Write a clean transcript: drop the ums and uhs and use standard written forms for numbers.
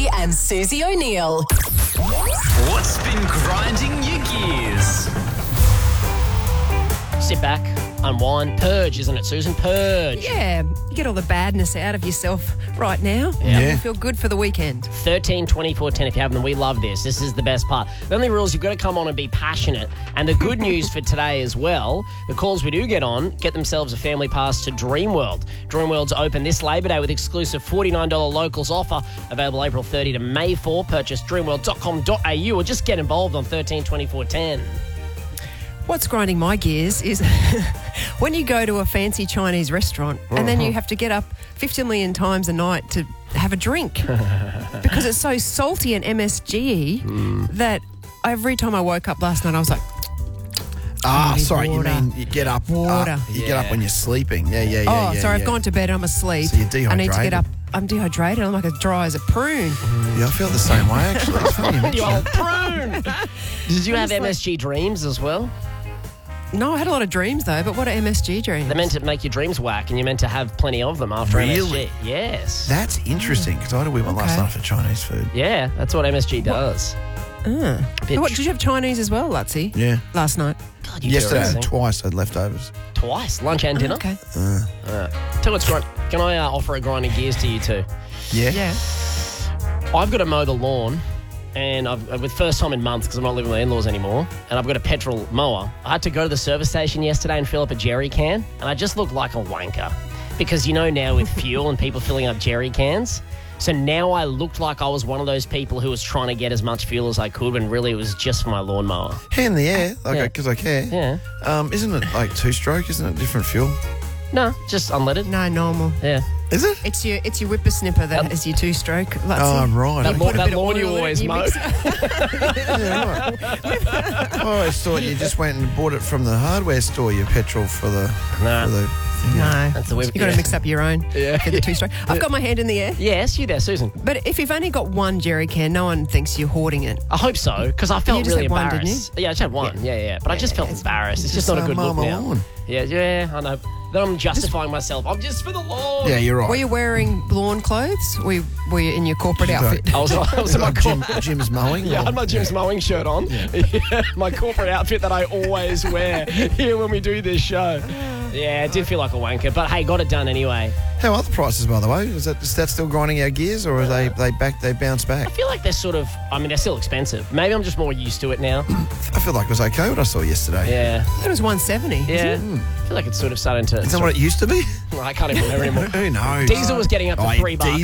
Lutzi and Susie O'Neill. What's been grinding your gears? Sit back, unwind, purge, isn't it, Susan? Purge. Yeah, you get all the badness out of yourself right now. Yeah. You feel good for the weekend. 13, 24, 10 if you haven't. We love this. This is the best part. The only rule is you've got to come on and be passionate. And the good news for today as well, the calls we do get on get themselves a family pass to Dreamworld. Dreamworld's open this Labor Day with exclusive $49 locals offer available April 30 to May 4. Purchase dreamworld.com.au or just get involved on 13, 24, 10. What's grinding my gears is when you go to a fancy Chinese restaurant and then you have to get up 50 million times a night to have a drink because it's so salty and MSG that every time I woke up last night I was like, sorry, water. you mean you get up Water. you get up when you're sleeping. I've gone to bed, I'm asleep. So you're dehydrated. I need to get up. I'm dehydrated. I'm like as dry as a prune. Yeah, I feel the same way, actually. It's funny you mention You that. old prune. Did you have MSG dreams as well? No, I had a lot of dreams though, but what are MSG dreams? They're meant to make your dreams whack and you're meant to have plenty of them after Really? MSG. Yes. That's interesting, because I had a wee one last Okay. night for Chinese food. Yeah, that's what MSG does. What, did you have Chinese as well, Lutzi? Yeah. Last night? God, you do Yesterday I had everything. twice, I had leftovers. Twice, lunch and dinner. Okay. Tell what's grind. Can I offer a grinding gears to you too? Yeah? Yeah. I've got to mow the lawn, and with first time in months because I'm not living with my in-laws anymore, and I've got a petrol mower. I had to go to the service station yesterday and fill up a jerry can, and I just looked like a wanker because now with fuel and people filling up jerry cans. So now I looked like I was one of those people who was trying to get as much fuel as I could when really it was just for my lawnmower. Hand in the air, Yeah. because I care. Yeah. Isn't it like two-stroke? Isn't it different fuel? No, just unleaded. No, normal. Yeah. Is it? It's your whippersnipper that is your two-stroke. Lutzi. Oh, right. That, Okay. lawn, a that bit of lawn you oil in it, always you mow. mix it Yeah, right. I always thought you just went and bought it from the hardware store, your petrol for the... Nah. For the thing. No. That's the way. You got to mix up your own. Yeah. For the two-stroke. I've got my hand in the air. Yes, you there, Susan. But if you've only got one jerry can, no one thinks you're hoarding it. I hope so, because I felt You just really had one, didn't embarrassed. Yeah, I just had one. Yeah. But I just felt embarrassed. It's just not a good mow look my now. lawn. Yeah, I know. Then I'm justifying myself. I'm just for the lawn. Yeah, you're right. Were you wearing lawn clothes? Were you in your corporate outfit? I was in my Jim's mowing? Yeah, I had my Jim's mowing shirt on. Yeah, my corporate outfit that I always wear here when we do this show. Yeah, it did feel like a wanker, but hey, got it done anyway. How are the prices, by the way? Is that still grinding our gears, or are they bounce back? I feel like they're they're still expensive. Maybe I'm just more used to it now. I feel like it was okay what I saw yesterday. Yeah. It was 170. Yeah. I feel like it's sort of starting to... Is that what it used to be? I can't even remember anymore. Who knows? Diesel was getting up to $3.